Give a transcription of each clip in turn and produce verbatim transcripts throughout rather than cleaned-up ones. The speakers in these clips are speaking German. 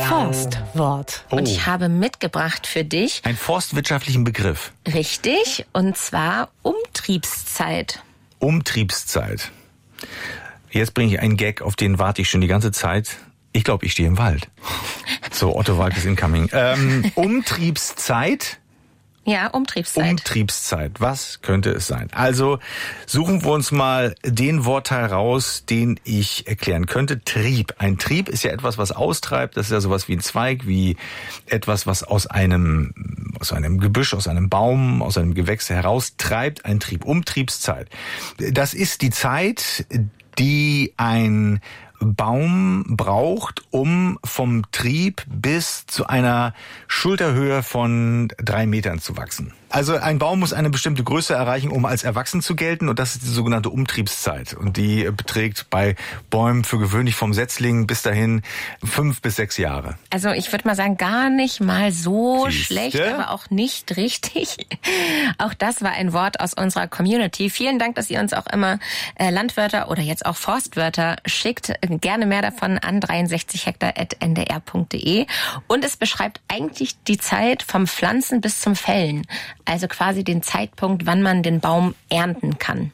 Forstwort. Oh. Und ich habe mitgebracht für dich... Einen forstwirtschaftlichen Begriff. Richtig, und zwar Umtriebszeit. Umtriebszeit. Jetzt bringe ich einen Gag, auf den warte ich schon die ganze Zeit. Ich glaube, ich stehe im Wald. So, Otto Walk ist incoming. Ähm, Umtriebszeit... Ja, Umtriebszeit. Umtriebszeit. Was könnte es sein? Also suchen wir uns mal den Wortteil raus, den ich erklären könnte. Trieb. Ein Trieb ist ja etwas, was austreibt. Das ist ja sowas wie ein Zweig, wie etwas, was aus einem, aus einem Gebüsch, aus einem Baum, aus einem Gewächs heraustreibt. Ein Trieb. Umtriebszeit. Das ist die Zeit, die ein Baum braucht, um vom Trieb bis zu einer Schulterhöhe von drei Metern zu wachsen. Also ein Baum muss eine bestimmte Größe erreichen, um als erwachsen zu gelten, und das ist die sogenannte Umtriebszeit. Und die beträgt bei Bäumen für gewöhnlich vom Setzling bis dahin fünf bis sechs Jahre. Also ich würde mal sagen, gar nicht mal so Siehste? schlecht, aber auch nicht richtig. Auch das war ein Wort aus unserer Community. Vielen Dank, dass ihr uns auch immer äh, Landwörter oder jetzt auch Forstwörter schickt. Gerne mehr davon an dreiundsechzig hektar at n d r punkt d e. Und es beschreibt eigentlich die Zeit vom Pflanzen bis zum Fällen. Also quasi den Zeitpunkt, wann man den Baum ernten kann.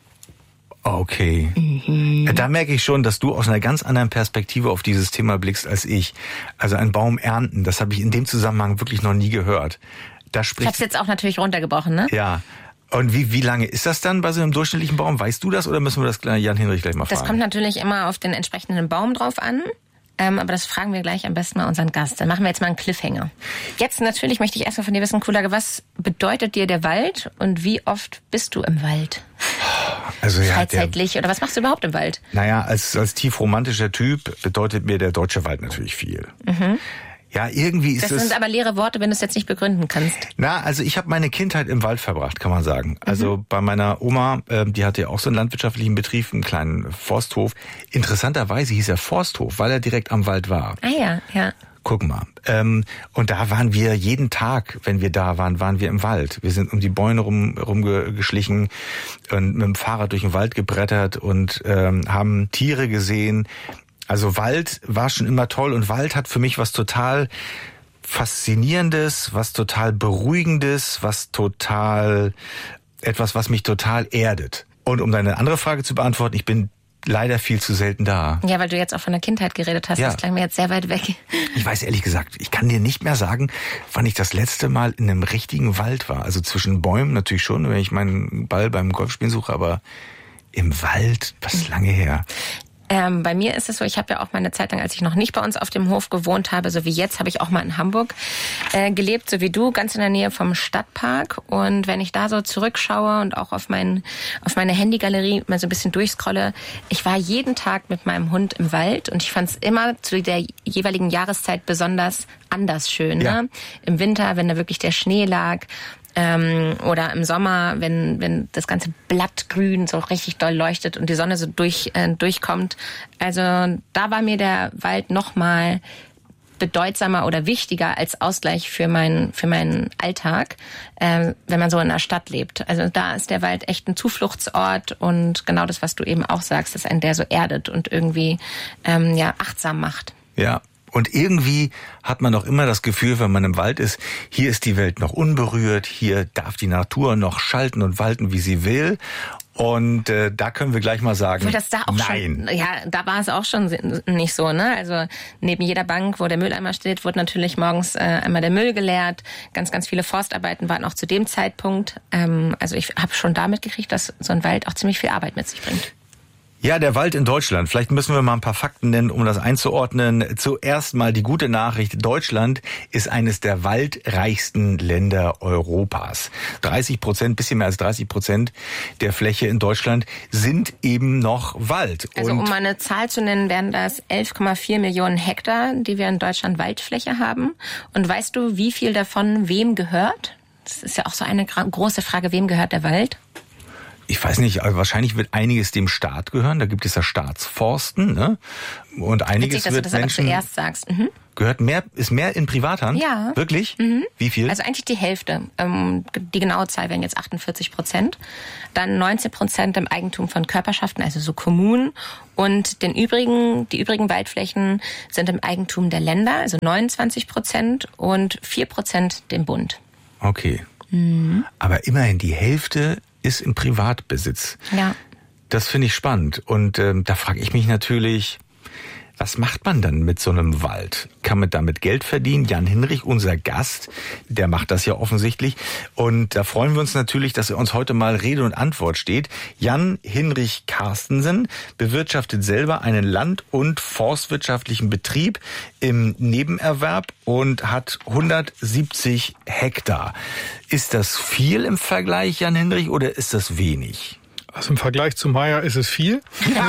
Okay. Mhm. Da merke ich schon, dass du aus einer ganz anderen Perspektive auf dieses Thema blickst als ich. Also einen Baum ernten, das habe ich in dem Zusammenhang wirklich noch nie gehört. Da spricht ich habe es jetzt auch natürlich runtergebrochen, ne? Ja. Und wie, wie lange ist das dann bei so einem durchschnittlichen Baum? Weißt du das oder müssen wir das Jan-Hinrich gleich mal fragen? Das kommt natürlich immer auf den entsprechenden Baum drauf an. Ähm, aber das fragen wir gleich am besten mal unseren Gast. Dann machen wir jetzt mal einen Cliffhanger. Jetzt natürlich möchte ich erstmal von dir wissen, Kulage, was bedeutet dir der Wald und wie oft bist du im Wald? Also ja, Freizeitlich der, oder was machst du überhaupt im Wald? Naja, als, als tief romantischer Typ bedeutet mir der deutsche Wald natürlich viel. Mhm. Ja, irgendwie ist das... Das sind aber leere Worte, wenn du es jetzt nicht begründen kannst. Na, also ich habe meine Kindheit im Wald verbracht, kann man sagen. Also mhm. bei meiner Oma, äh, die hatte ja auch so einen landwirtschaftlichen Betrieb, einen kleinen Forsthof. Interessanterweise hieß er Forsthof, weil er direkt am Wald war. Ah ja, ja. Guck mal. Ähm, und da waren wir jeden Tag, wenn wir da waren, waren wir im Wald. Wir sind um die Bäume rum, rumgeschlichen und mit dem Fahrrad durch den Wald gebrettert und ähm, haben Tiere gesehen. Also Wald war schon immer toll, und Wald hat für mich was total Faszinierendes, was total Beruhigendes, was total, etwas, was mich total erdet. Und um deine andere Frage zu beantworten, ich bin leider viel zu selten da. Ja, weil du jetzt auch von der Kindheit geredet hast, ja. Das klang mir jetzt sehr weit weg. Ich weiß ehrlich gesagt, ich kann dir nicht mehr sagen, wann ich das letzte Mal in einem richtigen Wald war. Also zwischen Bäumen natürlich schon, wenn ich meinen Ball beim Golfspielen suche, aber im Wald, das ist lange her. Ähm, bei mir ist es so, ich habe ja auch mal eine Zeit lang, als ich noch nicht bei uns auf dem Hof gewohnt habe, so wie jetzt, habe ich auch mal in Hamburg äh, gelebt, so wie du, ganz in der Nähe vom Stadtpark. Und wenn ich da so zurückschaue und auch auf, mein, auf meine Handygalerie mal so ein bisschen durchscrolle, ich war jeden Tag mit meinem Hund im Wald und ich fand es immer zu der jeweiligen Jahreszeit besonders anders schön. Ja. Ne? Im Winter, wenn da wirklich der Schnee lag, Ähm, oder im Sommer, wenn wenn das ganze Blattgrün so richtig doll leuchtet und die Sonne so durch äh, durchkommt. Also da war mir der Wald noch mal bedeutsamer oder wichtiger als Ausgleich für meinen für meinen Alltag, äh, wenn man so in einer Stadt lebt. Also da ist der Wald echt ein Zufluchtsort, und genau das, was du eben auch sagst, ist ein, der so erdet und irgendwie ähm, ja achtsam macht. Ja. Und irgendwie hat man doch immer das Gefühl, wenn man im Wald ist, hier ist die Welt noch unberührt, hier darf die Natur noch schalten und walten, wie sie will. Und äh, da können wir gleich mal sagen, das da auch nein. Schon, ja, da war es auch schon nicht so, ne? Also neben jeder Bank, wo der Mülleimer steht, wurde natürlich morgens äh, einmal der Müll geleert. Ganz, ganz viele Forstarbeiten waren auch zu dem Zeitpunkt. Ähm, also ich habe schon da mitgekriegt, dass so ein Wald auch ziemlich viel Arbeit mit sich bringt. Ja, der Wald in Deutschland. Vielleicht müssen wir mal ein paar Fakten nennen, um das einzuordnen. Zuerst mal die gute Nachricht. Deutschland ist eines der waldreichsten Länder Europas. dreißig Prozent, bisschen mehr als dreißig Prozent der Fläche in Deutschland sind eben noch Wald. Also Und um mal eine Zahl zu nennen, wären das elf Komma vier Millionen Hektar, die wir in Deutschland Waldfläche haben. Und weißt du, wie viel davon wem gehört? Das ist ja auch so eine große Frage, wem gehört der Wald? ich weiß nicht, also wahrscheinlich wird einiges dem Staat gehören. Da gibt es ja Staatsforsten, ne? Und einiges Witzig, wird dass du das Menschen aber zuerst sagst. Mhm. Gehört mehr, ist mehr in Privathand? Ja. Wirklich? Mhm. Wie viel? Also eigentlich die Hälfte. Die genaue Zahl wären jetzt achtundvierzig Prozent. Dann neunzehn Prozent im Eigentum von Körperschaften, also so Kommunen. Und den übrigen, die übrigen Waldflächen sind im Eigentum der Länder, also neunundzwanzig Prozent und vier Prozent dem Bund. Okay. Mhm. Aber immerhin die Hälfte ist im Privatbesitz. Ja. Das finde ich spannend. Und ähm, da frage ich mich natürlich, was macht man dann mit so einem Wald? Kann man damit Geld verdienen? Jan Hinrich, unser Gast, der macht das ja offensichtlich. Und da freuen wir uns natürlich, dass er uns heute mal Rede und Antwort steht. Jan Hinrich Carstensen bewirtschaftet selber einen land- und forstwirtschaftlichen Betrieb im Nebenerwerb und hat hundertsiebzig Hektar. Ist das viel im Vergleich, Jan Hinrich, oder ist das wenig? Also im Vergleich zu Maya ist es viel.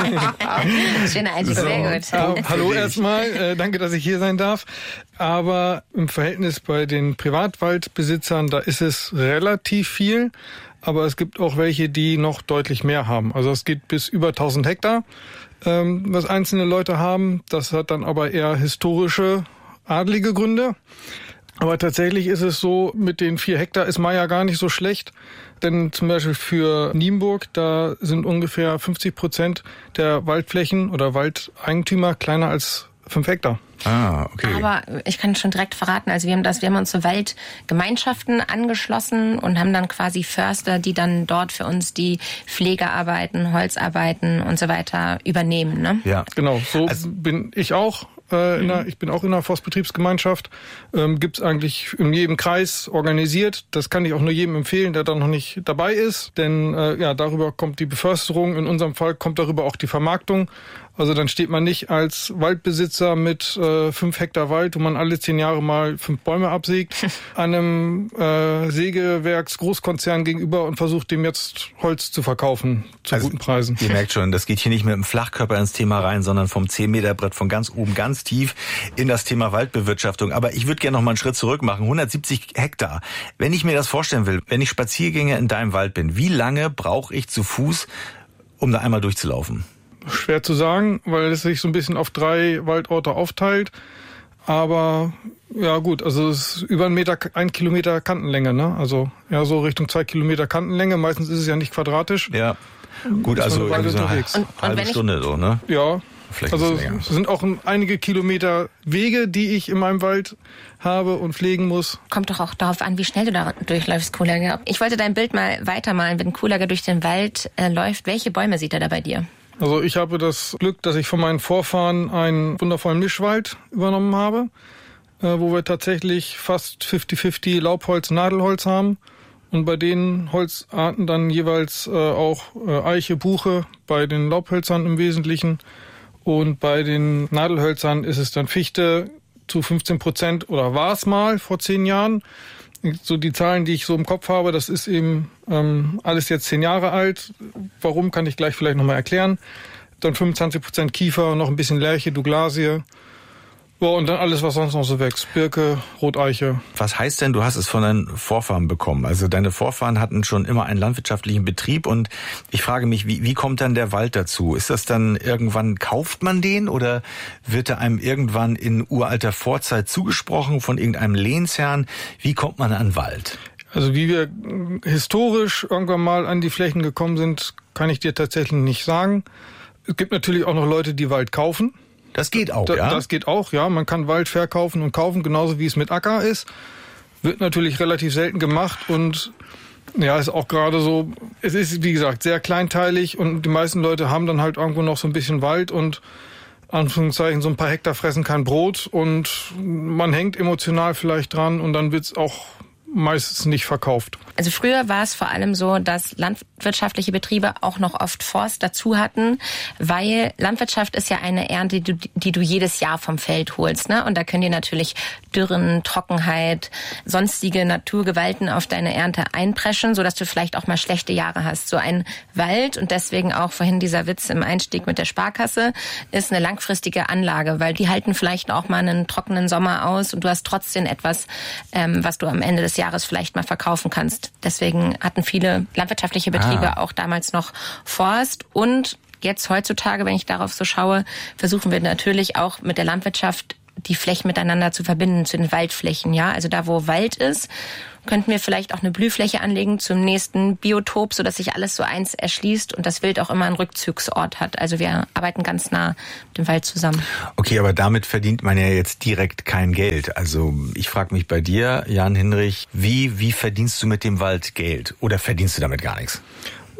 Schöner Einstieg, so, sehr gut. Äh, hallo erstmal, äh, danke, dass ich hier sein darf. Aber im Verhältnis bei den Privatwaldbesitzern, da ist es relativ viel. Aber es gibt auch welche, die noch deutlich mehr haben. Also es geht bis über tausend Hektar, ähm, was einzelne Leute haben. Das hat dann aber eher historische, adlige Gründe. Aber tatsächlich ist es so, mit den vier Hektar ist Maya gar nicht so schlecht. Denn zum Beispiel für Nienburg, da sind ungefähr fünfzig Prozent der Waldflächen oder Waldeigentümer kleiner als fünf Hektar. Ah, okay. Aber ich kann schon direkt verraten, also wir haben das, wir haben uns zu Waldgemeinschaften angeschlossen und haben dann quasi Förster, die dann dort für uns die Pflegearbeiten, Holzarbeiten und so weiter übernehmen, ne? Ja, genau. So also, bin ich auch. Äh, in der, ich bin auch in einer Forstbetriebsgemeinschaft. Ähm, gibt's eigentlich in jedem Kreis organisiert. Das kann ich auch nur jedem empfehlen, der da noch nicht dabei ist. Denn äh, ja, darüber kommt die Beförsterung. In unserem Fall kommt darüber auch die Vermarktung. Also dann steht man nicht als Waldbesitzer mit äh, fünf Hektar Wald, wo man alle zehn Jahre mal fünf Bäume absägt, einem äh, Sägewerks-Großkonzern gegenüber und versucht, dem jetzt Holz zu verkaufen zu also, guten Preisen. Ihr merkt schon, das geht hier nicht mit dem Flachkörper ins Thema rein, sondern vom zehn Meter Brett von ganz oben ganz tief in das Thema Waldbewirtschaftung. Aber ich würde gerne noch mal einen Schritt zurück machen. hundertsiebzig Hektar. Wenn ich mir das vorstellen will, wenn ich Spaziergänger in deinem Wald bin, wie lange brauche ich zu Fuß, um da einmal durchzulaufen? Schwer zu sagen, weil es sich so ein bisschen auf drei Waldorte aufteilt. Aber ja gut, also es ist über einen Meter, ein Kilometer Kantenlänge, ne? Also ja, so Richtung zwei Kilometer Kantenlänge. Meistens ist es ja nicht quadratisch. Ja, gut, also irgendwie so eine halbe, und, und halbe Stunde so, ne? Ja, vielleicht also es sind auch einige Kilometer Wege, die ich in meinem Wald habe und pflegen muss. Kommt doch auch darauf an, wie schnell du da durchläufst, Kuhlager. Ich wollte dein Bild mal weitermalen, wenn Kuhlager durch den Wald äh, läuft. Welche Bäume sieht er da bei dir? Also ich habe das Glück, dass ich von meinen Vorfahren einen wundervollen Mischwald übernommen habe, äh, wo wir tatsächlich fast fünfzig fünfzig Laubholz, Nadelholz haben und bei den Holzarten dann jeweils äh, auch äh, Eiche, Buche, bei den Laubhölzern im Wesentlichen und bei den Nadelhölzern ist es dann Fichte zu fünfzehn Prozent oder war es mal vor zehn Jahren. So die Zahlen, die ich so im Kopf habe, das ist eben ähm, alles jetzt zehn Jahre alt. Warum, kann ich gleich vielleicht nochmal erklären. Dann fünfundzwanzig Prozent Kiefer, noch ein bisschen Lärche, Douglasie. Ja, und dann alles, was sonst noch so wächst. Birke, Roteiche. Was heißt denn, du hast es von deinen Vorfahren bekommen? Also deine Vorfahren hatten schon immer einen landwirtschaftlichen Betrieb und ich frage mich, wie, wie kommt dann der Wald dazu? Ist das dann irgendwann, kauft man den oder wird er einem irgendwann in uralter Vorzeit zugesprochen von irgendeinem Lehnsherrn? Wie kommt man an Wald? Also wie wir historisch irgendwann mal an die Flächen gekommen sind, kann ich dir tatsächlich nicht sagen. Es gibt natürlich auch noch Leute, die Wald kaufen. Das geht auch, da, ja? Das geht auch, ja. Man kann Wald verkaufen und kaufen, genauso wie es mit Acker ist. Wird natürlich relativ selten gemacht und ja, ist auch gerade so, es ist, wie gesagt, sehr kleinteilig und die meisten Leute haben dann halt irgendwo noch so ein bisschen Wald und Anführungszeichen so ein paar Hektar fressen kein Brot und man hängt emotional vielleicht dran und dann wird's auch meistens nicht verkauft. Also früher war es vor allem so, dass landwirtschaftliche Betriebe auch noch oft Forst dazu hatten, weil Landwirtschaft ist ja eine Ernte, die du, die du jedes Jahr vom Feld holst, ne? Und da können dir natürlich Dürren, Trockenheit, sonstige Naturgewalten auf deine Ernte einpreschen, sodass du vielleicht auch mal schlechte Jahre hast. So ein Wald und deswegen auch vorhin dieser Witz im Einstieg mit der Sparkasse ist eine langfristige Anlage, weil die halten vielleicht auch mal einen trockenen Sommer aus und du hast trotzdem etwas, ähm, was du am Ende des Jahres Jahres vielleicht mal verkaufen kannst. Deswegen hatten viele landwirtschaftliche Betriebe ah. auch damals noch Forst. Und jetzt heutzutage, wenn ich darauf so schaue, versuchen wir natürlich auch mit der Landwirtschaft die Flächen miteinander zu verbinden, zu den Waldflächen. Ja, also da, wo Wald ist, könnten wir vielleicht auch eine Blühfläche anlegen zum nächsten Biotop, sodass sich alles so eins erschließt und das Wild auch immer einen Rückzugsort hat. Also wir arbeiten ganz nah mit dem Wald zusammen. Okay, aber damit verdient man ja jetzt direkt kein Geld. Also ich frage mich bei dir, Jan Hinrich, wie, wie verdienst du mit dem Wald Geld? Oder verdienst du damit gar nichts?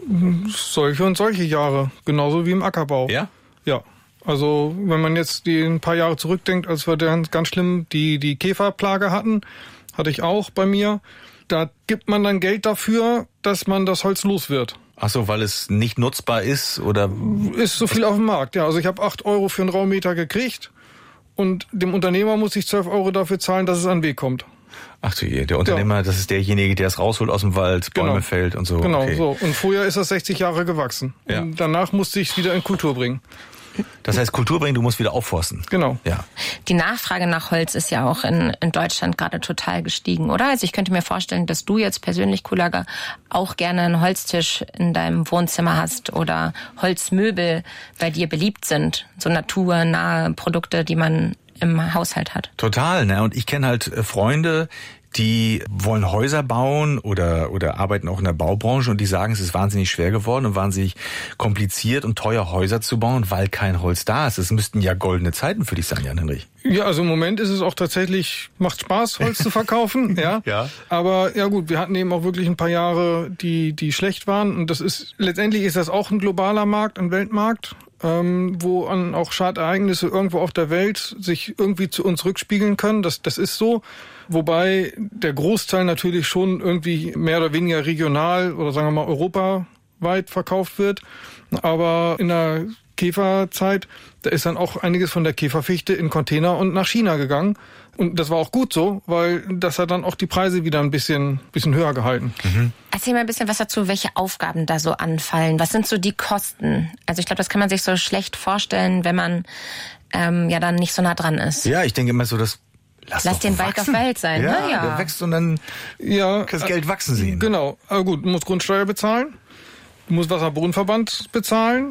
Solche und solche Jahre, genauso wie im Ackerbau. Ja? Ja. Also wenn man jetzt die ein paar Jahre zurückdenkt, als wir dann ganz schlimm die, die Käferplage hatten, hatte ich auch bei mir, da gibt man dann Geld dafür, dass man das Holz los wird. Ach so, weil es nicht nutzbar ist oder? Ist so viel auf dem Markt, ja. Also ich habe acht Euro für einen Raummeter gekriegt und dem Unternehmer muss ich zwölf Euro dafür zahlen, dass es an den Weg kommt. Ach du je, der Unternehmer, ja. Das ist derjenige, der es rausholt aus dem Wald, Bäume genau. fällt und so. Genau, okay. so. Und vorher ist das sechzig Jahre gewachsen. Ja. Und danach musste ich es wieder in Kultur bringen. Das heißt, Kultur bringen, du musst wieder aufforsten. Genau. Ja. Die Nachfrage nach Holz ist ja auch in, in Deutschland gerade total gestiegen, oder? Also ich könnte mir vorstellen, dass du jetzt persönlich, Kuhlager, auch gerne einen Holztisch in deinem Wohnzimmer hast oder Holzmöbel bei dir beliebt sind. So naturnahe Produkte, die man im Haushalt hat. Total, ne? Und ich kenne halt Freunde, die wollen Häuser bauen oder oder arbeiten auch in der Baubranche und die sagen, es ist wahnsinnig schwer geworden und wahnsinnig kompliziert und teuer, Häuser zu bauen, weil kein Holz da ist. Es müssten ja goldene Zeiten für dich sein, Jan Hinrich. Ja, also im Moment ist es auch tatsächlich, macht Spaß, Holz zu verkaufen, ja. Ja. Aber ja gut, wir hatten eben auch wirklich ein paar Jahre, die die schlecht waren und das ist, letztendlich ist das auch ein globaler Markt, ein Weltmarkt. Ähm, wo an auch Schadereignisse irgendwo auf der Welt sich irgendwie zu uns rückspiegeln können. Das, das ist so. Wobei der Großteil natürlich schon irgendwie mehr oder weniger regional oder sagen wir mal europaweit verkauft wird. Aber in der Käferzeit, da ist dann auch einiges von der Käferfichte in Container und nach China gegangen. Und das war auch gut so, weil das hat dann auch die Preise wieder ein bisschen, bisschen höher gehalten. Mhm. Erzähl mal ein bisschen was dazu, welche Aufgaben da so anfallen. Was sind so die Kosten? Also ich glaube, das kann man sich so schlecht vorstellen, wenn man ähm, ja dann nicht so nah dran ist. Ja, ich denke immer so, dass Lass, Lass den Wald auf Wald sein, ja, ne? Ja, der wächst und dann ja, kannst Geld wachsen sehen. Genau, aber gut, du musst Grundsteuer bezahlen, du musst Wasserbodenverband bezahlen,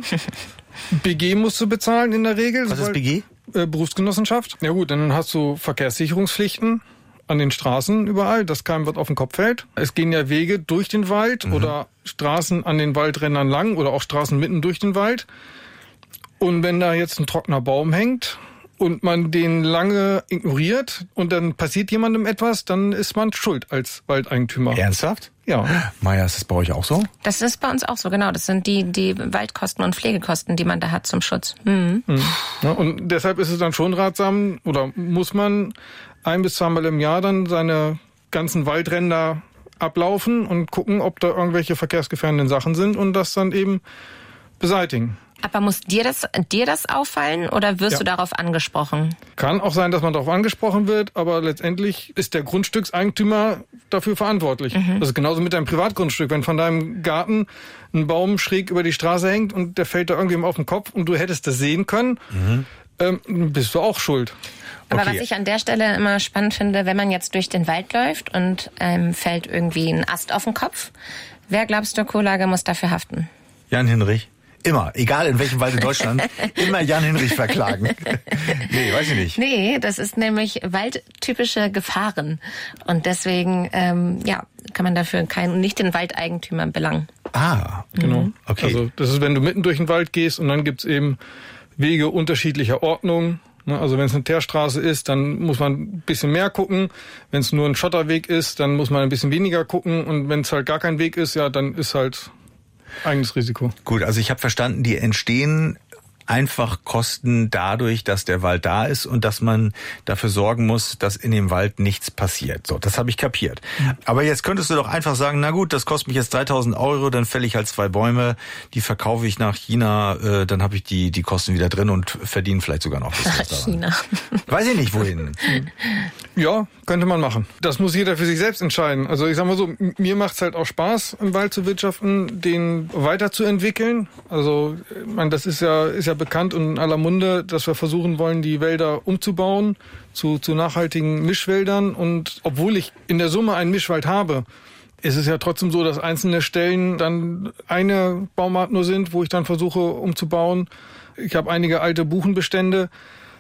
B G musst du bezahlen in der Regel. Was ist B G? Äh, Berufsgenossenschaft. Ja gut, dann hast du Verkehrssicherungspflichten an den Straßen überall, dass keinem was auf den Kopf fällt. Es gehen ja Wege durch den Wald mhm. oder Straßen an den Waldrändern lang oder auch Straßen mitten durch den Wald. Und wenn da jetzt ein trockener Baum hängt und man den lange ignoriert und dann passiert jemandem etwas, dann ist man schuld als Waldeigentümer. Ernsthaft? Ja. Maja, ist das bei euch auch so? Das ist bei uns auch so, genau. Das sind die, die Waldkosten und Pflegekosten, die man da hat zum Schutz. Mhm. Mhm. Ja, und deshalb ist es dann schon ratsam oder muss man ein bis zweimal im Jahr dann seine ganzen Waldränder ablaufen und gucken, ob da irgendwelche verkehrsgefährdenden Sachen sind und das dann eben beseitigen. Aber muss dir das, dir das auffallen oder wirst Ja. du darauf angesprochen? Kann auch sein, dass man darauf angesprochen wird, aber letztendlich ist der Grundstückseigentümer dafür verantwortlich. Mhm. Das ist genauso mit deinem Privatgrundstück. Wenn von deinem Garten ein Baum schräg über die Straße hängt und der fällt da irgendwem auf den Kopf und du hättest das sehen können, mhm. ähm, bist du auch schuld. Aber Okay. was ich an der Stelle immer spannend finde, wenn man jetzt durch den Wald läuft und ähm, fällt irgendwie ein Ast auf den Kopf, wer glaubst du, Kuhlager, muss dafür haften? Jan Hinrich? Immer, egal in welchem Wald in Deutschland, immer Jan Hinrich verklagen. Nee, weiß ich nicht. Nee, das ist nämlich waldtypische Gefahren. Und deswegen ähm, ja, kann man dafür kein, nicht den Waldeigentümer belangen. Ah, Genau. okay. Also das ist, wenn du mitten durch den Wald gehst und dann gibt's eben Wege unterschiedlicher Ordnung. Also wenn es eine Teerstraße ist, dann muss man ein bisschen mehr gucken. Wenn es nur ein Schotterweg ist, dann muss man ein bisschen weniger gucken. Und wenn es halt gar kein Weg ist, ja, dann ist halt eigenes Risiko. Gut, also ich habe verstanden, die entstehen einfach Kosten dadurch, dass der Wald da ist und dass man dafür sorgen muss, dass in dem Wald nichts passiert. So, das habe ich kapiert. Aber jetzt könntest du doch einfach sagen, na gut, das kostet mich jetzt dreitausend Euro, dann fälle ich halt zwei Bäume, die verkaufe ich nach China, äh, dann habe ich die die Kosten wieder drin und verdiene vielleicht sogar noch ein bisschen was daran. China. Weiß ich nicht, wohin. Ja, könnte man machen. Das muss jeder für sich selbst entscheiden. Also ich sag mal so, mir macht's halt auch Spaß, im Wald zu wirtschaften, den weiterzuentwickeln. Also ich meine, das ist ja ist ja bekannt und in aller Munde, dass wir versuchen wollen, die Wälder umzubauen zu zu nachhaltigen Mischwäldern. Und obwohl ich in der Summe einen Mischwald habe, ist es ja trotzdem so, dass einzelne Stellen dann eine Baumart nur sind, wo ich dann versuche umzubauen. Ich habe einige alte Buchenbestände.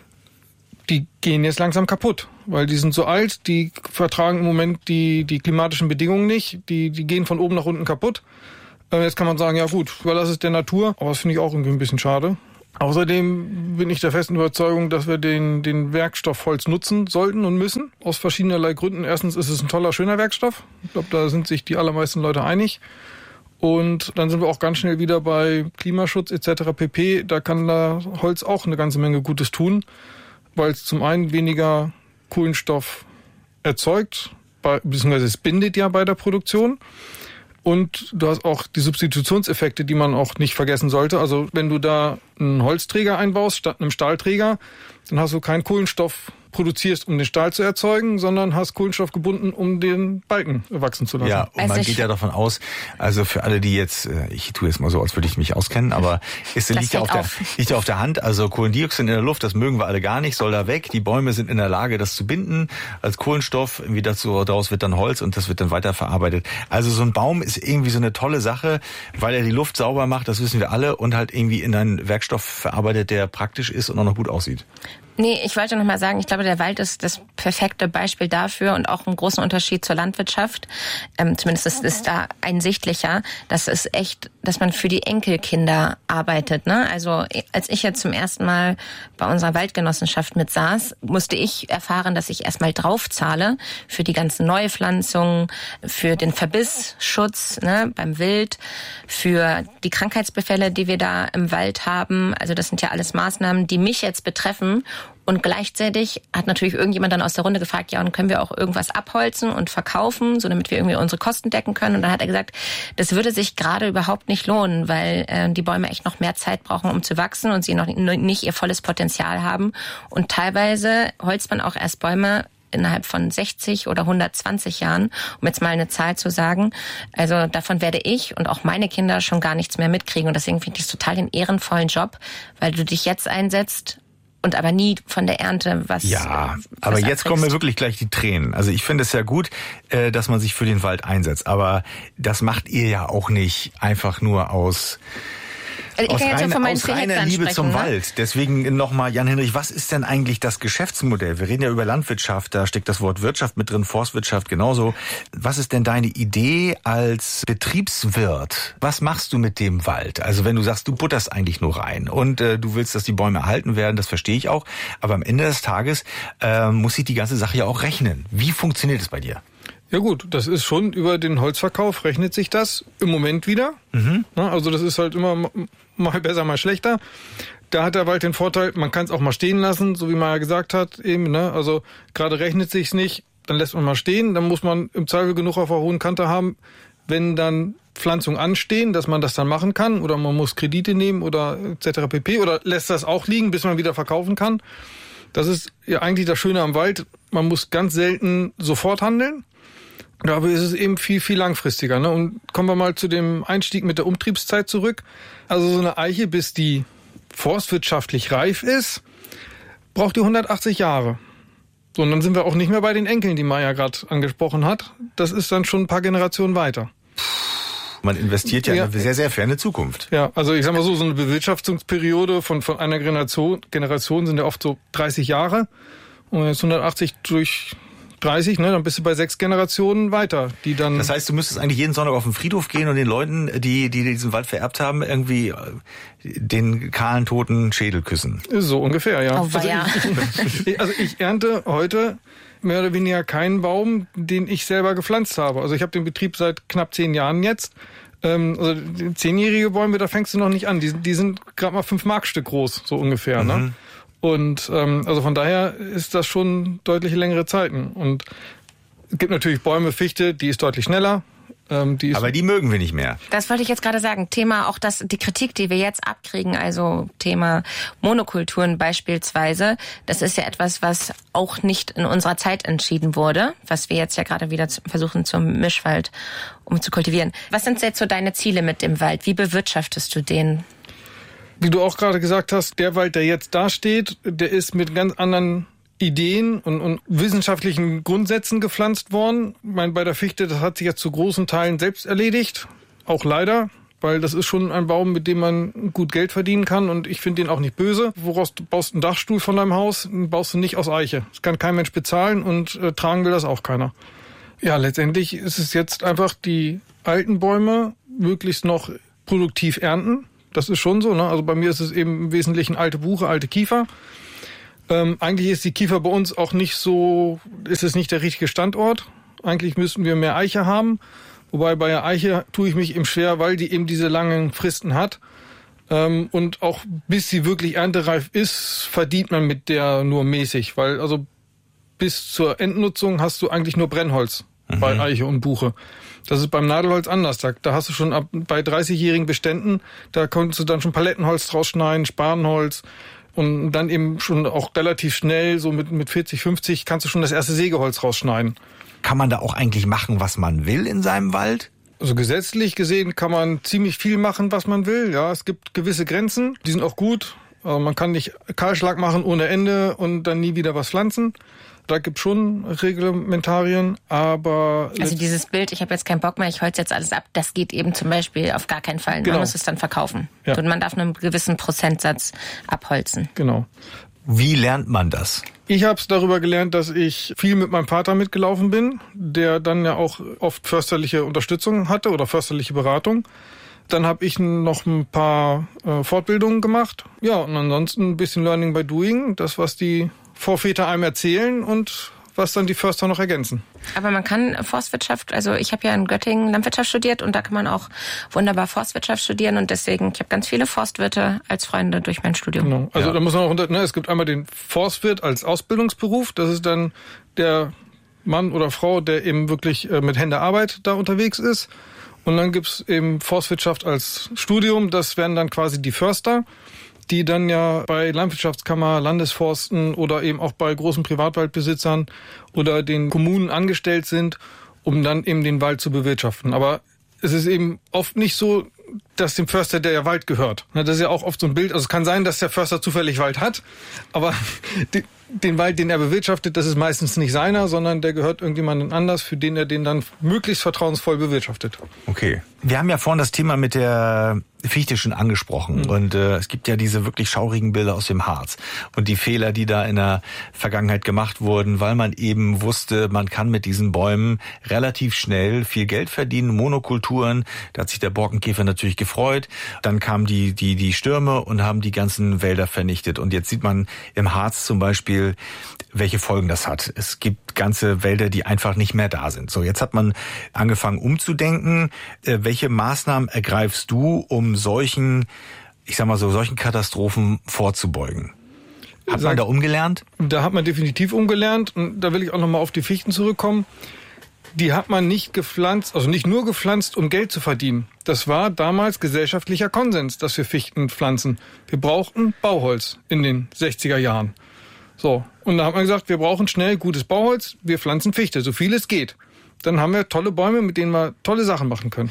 Die gehen jetzt langsam kaputt, weil die sind so alt, die vertragen im Moment die die klimatischen Bedingungen nicht, die die gehen von oben nach unten kaputt. Jetzt kann man sagen, ja gut, überlass es der Natur, aber das finde ich auch irgendwie ein bisschen schade. Außerdem bin ich der festen Überzeugung, dass wir den den Werkstoff Holz nutzen sollten und müssen, aus verschiedenerlei Gründen. Erstens ist es ein toller, schöner Werkstoff. Ich glaube, da sind sich die allermeisten Leute einig. Und dann sind wir auch ganz schnell wieder bei Klimaschutz et cetera pp. Da kann da Holz auch eine ganze Menge Gutes tun, weil es zum einen weniger Kohlenstoff erzeugt, bei, beziehungsweise es bindet ja bei der Produktion. Und du hast auch die Substitutionseffekte, die man auch nicht vergessen sollte. Also wenn du da einen Holzträger einbaust statt einem Stahlträger, dann hast du keinen Kohlenstoff produzierst, um den Stahl zu erzeugen, sondern hast Kohlenstoff gebunden, um den Balken wachsen zu lassen. Ja, und man also geht ja davon aus, also für alle, die jetzt, ich tue jetzt mal so, als würde ich mich auskennen, aber es liegt ja auf der, liegt ja auf der Hand, also Kohlendioxid in der Luft, das mögen wir alle gar nicht, soll da weg. Die Bäume sind in der Lage, das zu binden als Kohlenstoff. Irgendwie dazu, daraus wird dann Holz und das wird dann weiterverarbeitet. Also so ein Baum ist irgendwie so eine tolle Sache, weil er die Luft sauber macht, das wissen wir alle, und halt irgendwie in einen Werkstoff verarbeitet, der praktisch ist und auch noch gut aussieht. Nee, ich wollte noch mal sagen, ich glaube, der Wald ist das perfekte Beispiel dafür und auch einen großen Unterschied zur Landwirtschaft. Ähm, zumindest ist es da einsichtlicher, dass es echt, dass man für die Enkelkinder arbeitet. Ne? Also als ich jetzt zum ersten Mal bei unserer Waldgenossenschaft mit saß, musste ich erfahren, dass ich erstmal draufzahle für die ganzen Neupflanzungen, für den Verbissschutz, ne, beim Wild, für die Krankheitsbefälle, die wir da im Wald haben. Also das sind ja alles Maßnahmen, die mich jetzt betreffen. Und gleichzeitig hat natürlich irgendjemand dann aus der Runde gefragt, ja, und können wir auch irgendwas abholzen und verkaufen, so damit wir irgendwie unsere Kosten decken können? Und dann hat er gesagt, das würde sich gerade überhaupt nicht lohnen, weil äh, die Bäume echt noch mehr Zeit brauchen, um zu wachsen und sie noch nicht ihr volles Potenzial haben. Und teilweise holzt man auch erst Bäume innerhalb von sechzig oder hundertzwanzig Jahren, um jetzt mal eine Zahl zu sagen. Also davon werde ich und auch meine Kinder schon gar nichts mehr mitkriegen. Und deswegen finde ich es total den ehrenvollen Job, weil du dich jetzt einsetzt und aber nie von der Ernte was. Ja, was aber jetzt abkriegst. kommen mir wirklich gleich die Tränen. Also ich finde es ja gut, dass man sich für den Wald einsetzt. Aber das macht ihr ja auch nicht einfach nur aus... Also aus rein, reiner, aus vier reiner Liebe sprechen, zum ne? Wald. Deswegen nochmal, Jan-Henrich, was ist denn eigentlich das Geschäftsmodell? Wir reden ja über Landwirtschaft, da steckt das Wort Wirtschaft mit drin, Forstwirtschaft genauso. Was ist denn deine Idee als Betriebswirt? Was machst du mit dem Wald? Also wenn du sagst, du butterst eigentlich nur rein und äh, du willst, dass die Bäume erhalten werden, das verstehe ich auch. Aber am Ende des Tages äh, muss sich die ganze Sache ja auch rechnen. Wie funktioniert es bei dir? Ja gut, das ist schon über den Holzverkauf, rechnet sich das im Moment wieder. Mhm. Also das ist halt immer mal besser, mal schlechter. Da hat der Wald den Vorteil, man kann es auch mal stehen lassen, so wie man ja gesagt hat eben. Ne? Also gerade rechnet sich's nicht, dann lässt man mal stehen. Dann muss man im Zweifel genug auf der hohen Kante haben, wenn dann Pflanzungen anstehen, dass man das dann machen kann. Oder man muss Kredite nehmen oder et cetera pp. Oder lässt das auch liegen, bis man wieder verkaufen kann. Das ist ja eigentlich das Schöne am Wald. Man muss ganz selten sofort handeln. Aber es ist eben viel, viel langfristiger. Ne? Und kommen wir mal zu dem Einstieg mit der Umtriebszeit zurück. Also so eine Eiche, bis die forstwirtschaftlich reif ist, braucht die hundertachtzig Jahre. So, und dann sind wir auch nicht mehr bei den Enkeln, die Maya gerade angesprochen hat. Das ist dann schon ein paar Generationen weiter. Man investiert ja, ja in eine sehr, sehr ferne Zukunft. Ja, also ich sag mal so, so eine Bewirtschaftungsperiode von, von einer Generation, Generation sind ja oft so dreißig Jahre. Und jetzt hundertachtzig durch dreißig, ne, dann bist du bei sechs Generationen weiter, die dann... Das heißt, du müsstest eigentlich jeden Sonntag auf den Friedhof gehen und den Leuten, die, die diesen Wald vererbt haben, irgendwie den kahlen, toten Schädel küssen. So ungefähr, ja. Oh, also, ja. Ich, also ich ernte heute mehr oder weniger keinen Baum, den ich selber gepflanzt habe. Also ich habe den Betrieb seit knapp zehn Jahren jetzt. Ähm, also zehnjährige Bäume, da fängst du noch nicht an. Die, die sind gerade mal fünf Markstück groß, so ungefähr, mhm. ne? Und ähm, also von daher ist das schon deutlich längere Zeiten. Und es gibt natürlich Bäume, Fichte, die ist deutlich schneller. Ähm, die ist Aber die mögen wir nicht mehr. Das wollte ich jetzt gerade sagen. Thema auch das, die Kritik, die wir jetzt abkriegen, also Thema Monokulturen beispielsweise, das ist ja etwas, was auch nicht in unserer Zeit entschieden wurde, was wir jetzt ja gerade wieder versuchen zum Mischwald umzukultivieren. Was sind jetzt so deine Ziele mit dem Wald? Wie bewirtschaftest du den? Wie du auch gerade gesagt hast, der Wald, der jetzt da steht, der ist mit ganz anderen Ideen und, und wissenschaftlichen Grundsätzen gepflanzt worden. Ich meine, bei der Fichte, das hat sich jetzt zu großen Teilen selbst erledigt. Auch leider, weil das ist schon ein Baum, mit dem man gut Geld verdienen kann. Und ich finde den auch nicht böse. Woraus du baust einen Dachstuhl von deinem Haus, den baust du nicht aus Eiche. Das kann kein Mensch bezahlen und äh, tragen will das auch keiner. Ja, letztendlich ist es jetzt einfach, die alten Bäume möglichst noch produktiv ernten. Das ist schon so, ne? Also bei mir ist es eben im Wesentlichen alte Buche, alte Kiefer. Ähm, eigentlich ist die Kiefer bei uns auch nicht so, ist es nicht der richtige Standort. Eigentlich müssten wir mehr Eiche haben. Wobei bei der Eiche tue ich mich eben schwer, weil die eben diese langen Fristen hat. Ähm, und auch bis sie wirklich erntereif ist, verdient man mit der nur mäßig. Weil also bis zur Endnutzung hast du eigentlich nur Brennholz mhm. bei Eiche und Buche. Das ist beim Nadelholz anders. Da, da hast du schon ab bei dreißigjährigen Beständen, da konntest du dann schon Palettenholz draus schneiden, Spanholz. Und dann eben schon auch relativ schnell, so mit, mit vierzig, fünfzig, kannst du schon das erste Sägeholz rausschneiden. Kann man da auch eigentlich machen, was man will in seinem Wald? Also gesetzlich gesehen kann man ziemlich viel machen, was man will. Ja, es gibt gewisse Grenzen, die sind auch gut. Also man kann nicht Kahlschlag machen ohne Ende und dann nie wieder was pflanzen. Da gibt es schon Reglementarien, aber... Also dieses Bild, ich habe jetzt keinen Bock mehr, ich holze jetzt alles ab, das geht eben zum Beispiel auf gar keinen Fall. Genau. Man muss es dann verkaufen. Ja. Und man darf einen gewissen Prozentsatz abholzen. Genau. Wie lernt man das? Ich habe es darüber gelernt, dass ich viel mit meinem Vater mitgelaufen bin, der dann ja auch oft försterliche Unterstützung hatte oder försterliche Beratung. Dann habe ich noch ein paar äh, Fortbildungen gemacht. Ja, und ansonsten ein bisschen Learning by Doing, das, was die Vorväter einem erzählen und was dann die Förster noch ergänzen. Aber man kann Forstwirtschaft, also ich habe ja in Göttingen Landwirtschaft studiert und da kann man auch wunderbar Forstwirtschaft studieren und deswegen, ich habe ganz viele Forstwirte als Freunde durch mein Studium. Genau. Also ja. da muss man auch unter, ne, es gibt einmal den Forstwirt als Ausbildungsberuf, das ist dann der Mann oder Frau, der eben wirklich äh, mit Händearbeit da unterwegs ist. Und dann gibt's eben Forstwirtschaft als Studium, das wären dann quasi die Förster, die dann ja bei Landwirtschaftskammer, Landesforsten oder eben auch bei großen Privatwaldbesitzern oder den Kommunen angestellt sind, um dann eben den Wald zu bewirtschaften. Aber es ist eben oft nicht so, dass dem Förster der Wald gehört. Das ist ja auch oft so ein Bild. Also es kann sein, dass der Förster zufällig Wald hat, aber die, den Wald, den er bewirtschaftet, das ist meistens nicht seiner, sondern der gehört irgendjemandem anders, für den er den dann möglichst vertrauensvoll bewirtschaftet. Okay. Wir haben ja vorhin das Thema mit der Fichte schon angesprochen. Mhm. Und äh, es gibt ja diese wirklich schaurigen Bilder aus dem Harz. Und die Fehler, die da in der Vergangenheit gemacht wurden, weil man eben wusste, man kann mit diesen Bäumen relativ schnell viel Geld verdienen. Monokulturen, da hat sich der Borkenkäfer natürlich gefreut. Dann kamen die, die, die Stürme und haben die ganzen Wälder vernichtet. Und jetzt sieht man im Harz zum Beispiel, welche Folgen das hat. Es gibt ganze Wälder, die einfach nicht mehr da sind. So, jetzt hat man angefangen umzudenken. Äh, welche Maßnahmen ergreifst du, um solchen, ich sag mal so, solchen Katastrophen vorzubeugen? Hat man da umgelernt? Da hat man definitiv umgelernt. Und da will ich auch nochmal auf die Fichten zurückkommen. Die hat man nicht gepflanzt, also nicht nur gepflanzt, um Geld zu verdienen. Das war damals gesellschaftlicher Konsens, dass wir Fichten pflanzen. Wir brauchten Bauholz in den sechziger Jahren. So, und da hat man gesagt, wir brauchen schnell gutes Bauholz, wir pflanzen Fichte, so viel es geht. Dann haben wir tolle Bäume, mit denen wir tolle Sachen machen können.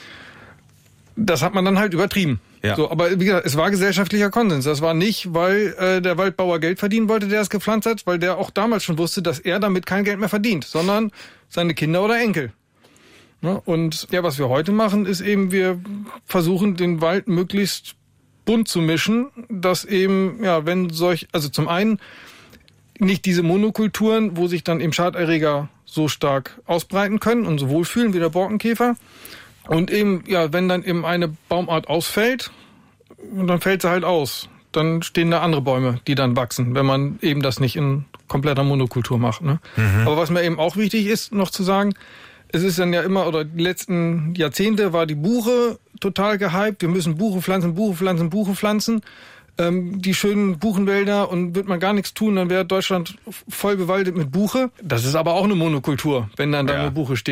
Das hat man dann halt übertrieben. Ja. So, aber wie gesagt, es war gesellschaftlicher Konsens. Das war nicht, weil äh, der Waldbauer Geld verdienen wollte, der es gepflanzt hat, weil der auch damals schon wusste, dass er damit kein Geld mehr verdient, sondern seine Kinder oder Enkel. Ja, und ja, was wir heute machen, ist eben, wir versuchen, den Wald möglichst bunt zu mischen, dass eben, ja, wenn solch, also zum einen nicht diese Monokulturen, wo sich dann eben Schaderreger so stark ausbreiten können und so wohlfühlen wie der Borkenkäfer. Und eben, ja, wenn dann eben eine Baumart ausfällt, dann fällt sie halt aus. Dann stehen da andere Bäume, die dann wachsen, wenn man eben das nicht in kompletter Monokultur macht. Ne? Mhm. Aber was mir eben auch wichtig ist, noch zu sagen, es ist dann ja immer, oder die letzten Jahrzehnte war die Buche total gehypt. Wir müssen Buche pflanzen, Buche pflanzen, Buche pflanzen. Ähm, die schönen Buchenwälder, und wird man gar nichts tun, dann wäre Deutschland voll bewaldet mit Buche. Das ist aber auch eine Monokultur, wenn dann da ja. eine Buche steht.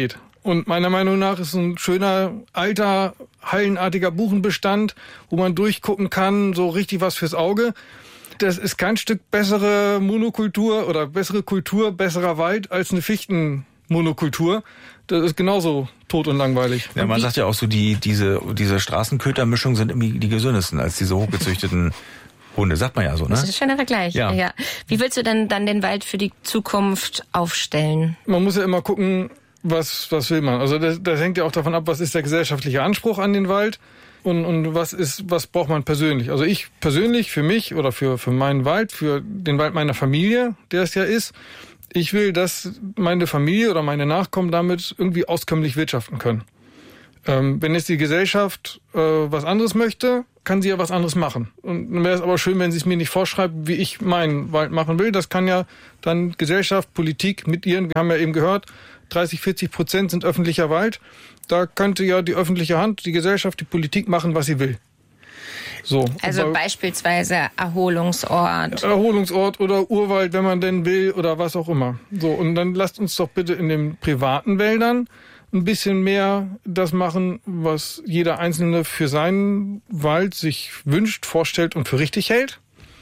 Und meiner Meinung nach ist ein schöner, alter, hallenartiger Buchenbestand, wo man durchgucken kann, so richtig was fürs Auge. Das ist kein Stück bessere Monokultur oder bessere Kultur, besserer Wald als eine Fichtenmonokultur. Das ist genauso tot und langweilig. Ja, man sagt ja auch so, die diese diese Straßenkötermischungen sind irgendwie die gesündesten als diese hochgezüchteten Hunde, sagt man ja so, ne? Das ist ein schöner Vergleich. Ja. ja. Wie willst du denn dann den Wald für die Zukunft aufstellen? Man muss ja immer gucken, was was will man. Also das, das hängt ja auch davon ab, was ist der gesellschaftliche Anspruch an den Wald und und was ist was braucht man persönlich. Also ich persönlich für mich oder für für meinen Wald, für den Wald meiner Familie, der es ja ist. Ich will, dass meine Familie oder meine Nachkommen damit irgendwie auskömmlich wirtschaften können. Ähm, wenn jetzt die Gesellschaft äh, was anderes möchte, kann sie ja was anderes machen. Und dann wäre es aber schön, wenn sie es mir nicht vorschreibt, wie ich meinen Wald machen will. Das kann ja dann Gesellschaft, Politik mit ihren, wir haben ja eben gehört, dreißig, vierzig Prozent sind öffentlicher Wald. Da könnte ja die öffentliche Hand, die Gesellschaft, die Politik machen, was sie will. So, also aber beispielsweise Erholungsort. Erholungsort oder Urwald, wenn man denn will, oder was auch immer. So, und dann lasst uns doch bitte in den privaten Wäldern ein bisschen mehr das machen, was jeder Einzelne für seinen Wald sich wünscht, vorstellt und für richtig hält.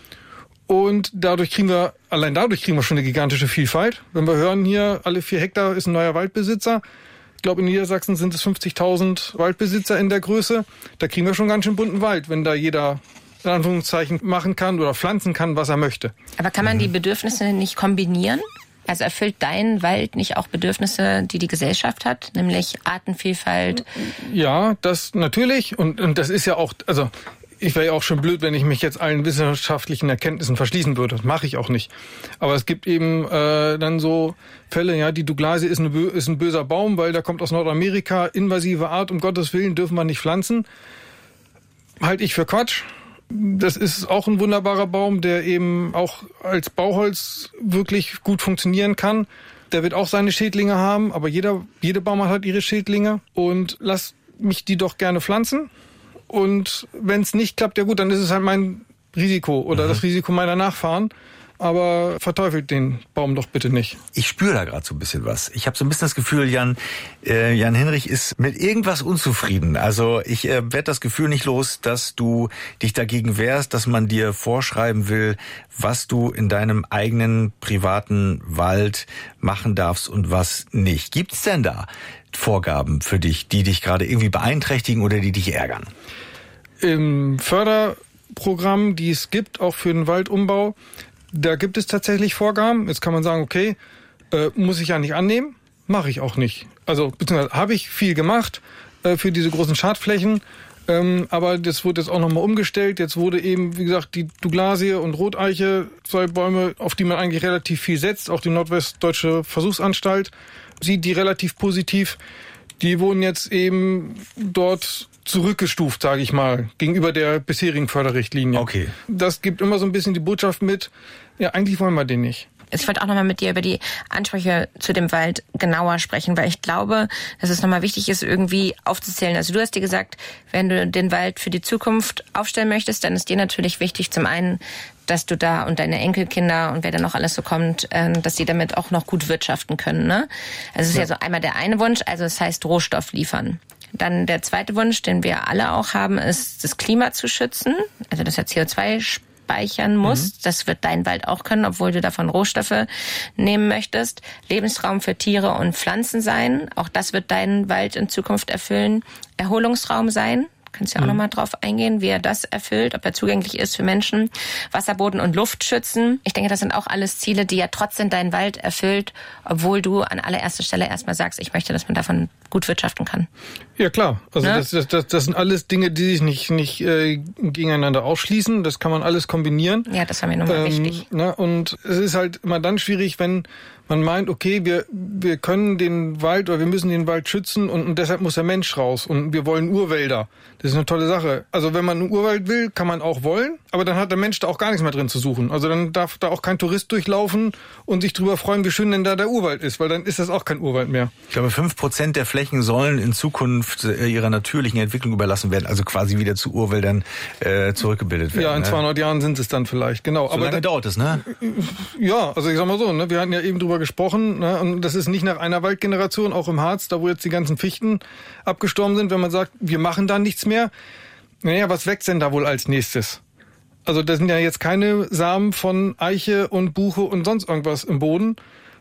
Und dadurch kriegen wir, allein dadurch kriegen wir schon eine gigantische Vielfalt. Wenn wir hören hier, alle vier Hektar ist ein neuer Waldbesitzer. Ich glaube, in Niedersachsen sind es fünfzigtausend Waldbesitzer in der Größe. Da kriegen wir schon ganz schön bunten Wald, wenn da jeder in Anführungszeichen machen kann oder pflanzen kann, was er möchte. Aber kann man die Bedürfnisse nicht kombinieren? Also erfüllt dein Wald nicht auch Bedürfnisse, die die Gesellschaft hat, nämlich Artenvielfalt? Ja, das natürlich. Und, und das ist ja auch, also ich wäre ja auch schon blöd, wenn ich mich jetzt allen wissenschaftlichen Erkenntnissen verschließen würde. Das mache ich auch nicht. Aber es gibt eben äh, dann so Fälle, ja, die Douglasie ist, eine, ist ein böser Baum, weil der kommt aus Nordamerika, invasive Art, um Gottes Willen dürfen wir nicht pflanzen. Halte ich für Quatsch. Das ist auch ein wunderbarer Baum, der eben auch als Bauholz wirklich gut funktionieren kann. Der wird auch seine Schädlinge haben, aber jeder, jede Baumart hat ihre Schädlinge. Und lasst mich die doch gerne pflanzen. Und wenn es nicht klappt, ja gut, dann ist es halt mein Risiko oder mhm. das Risiko meiner Nachfahren. Aber verteufelt den Baum doch bitte nicht. Ich spüre da gerade so ein bisschen was. Ich habe so ein bisschen das Gefühl, Jan, äh, Jan Hinrich ist mit irgendwas unzufrieden. Also ich äh, werde das Gefühl nicht los, dass du dich dagegen wehrst, dass man dir vorschreiben will, was du in deinem eigenen privaten Wald machen darfst und was nicht. Gibt's denn da Vorgaben für dich, die dich gerade irgendwie beeinträchtigen oder die dich ärgern? Im Förderprogramm, die es gibt, auch für den Waldumbau, da gibt es tatsächlich Vorgaben. Jetzt kann man sagen, okay, äh, muss ich ja nicht annehmen, mache ich auch nicht. Also beziehungsweise habe ich viel gemacht äh, für diese großen Schadflächen, ähm, aber das wurde jetzt auch nochmal umgestellt. Jetzt wurde eben, wie gesagt, die Douglasie und Roteiche, zwei Bäume, auf die man eigentlich relativ viel setzt. Auch die Nordwestdeutsche Versuchsanstalt sieht die relativ positiv. Die wurden jetzt eben dort zurückgestuft, sage ich mal, gegenüber der bisherigen Förderrichtlinie. Okay. Das gibt immer so ein bisschen die Botschaft mit, ja, eigentlich wollen wir den nicht. Ich wollte auch nochmal mit dir über die Ansprüche zu dem Wald genauer sprechen, weil ich glaube, dass es nochmal wichtig ist, irgendwie aufzuzählen. Also du hast dir gesagt, wenn du den Wald für die Zukunft aufstellen möchtest, dann ist dir natürlich wichtig, zum einen, dass du da und deine Enkelkinder und wer da noch alles so kommt, dass die damit auch noch gut wirtschaften können, ne? Also es ist ja. ja so einmal der eine Wunsch, also es heißt Rohstoff liefern. Dann der zweite Wunsch, den wir alle auch haben, ist, das Klima zu schützen, also dass er C O zwei speichern muss. Mhm. Das wird dein Wald auch können, obwohl du davon Rohstoffe nehmen möchtest. Lebensraum für Tiere und Pflanzen sein, auch das wird dein Wald in Zukunft erfüllen. Erholungsraum sein. Kannst ja auch mhm. nochmal drauf eingehen, wie er das erfüllt, ob er zugänglich ist für Menschen. Wasser, Boden und Luft schützen. Ich denke, das sind auch alles Ziele, die ja trotzdem dein Wald erfüllt, obwohl du an allererster Stelle erstmal sagst, ich möchte, dass man davon gut wirtschaften kann. Ja, klar. Also ne? das, das, das, das sind alles Dinge, die sich nicht, nicht äh, gegeneinander ausschließen. Das kann man alles kombinieren. Ja, das war mir nochmal ähm, wichtig. Ne? Und es ist halt immer dann schwierig, wenn man meint, okay, wir wir können den Wald oder wir müssen den Wald schützen und, und deshalb muss der Mensch raus und wir wollen Urwälder. Das ist eine tolle Sache. Also wenn man einen Urwald will, kann man auch wollen, aber dann hat der Mensch da auch gar nichts mehr drin zu suchen. Also dann darf da auch kein Tourist durchlaufen und sich drüber freuen, wie schön denn da der Urwald ist, weil dann ist das auch kein Urwald mehr. Ich glaube, fünf Prozent der Flächen sollen in Zukunft ihrer natürlichen Entwicklung überlassen werden, also quasi wieder zu Urwäldern äh, zurückgebildet werden. Ja, in ne? zweihundert Jahren sind es dann vielleicht, genau. So aber lange da, dauert es, ne? Ja, also ich sag mal so, ne, wir hatten ja eben drüber gesprochen, ne, und das ist nicht nach einer Waldgeneration, auch im Harz, da wo jetzt die ganzen Fichten abgestorben sind, wenn man sagt, wir machen da nichts mehr. Naja, was wächst denn da wohl als nächstes? Also da sind ja jetzt keine Samen von Eiche und Buche und sonst irgendwas im Boden.